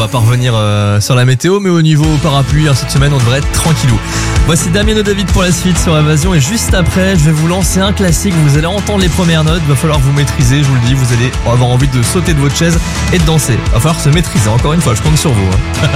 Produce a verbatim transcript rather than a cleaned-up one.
va pas revenir euh, sur la météo, mais au niveau parapluie, hein, cette semaine, on devrait être tranquillou. Voici Damien et David pour la suite sur Évasion, et juste après, je vais vous lancer un classique. Vous allez entendre les premières notes, va falloir vous maîtriser, je vous le dis, vous allez avoir envie de sauter de votre chaise et de danser. Va falloir se maîtriser, encore une fois, je compte sur vous. Hein.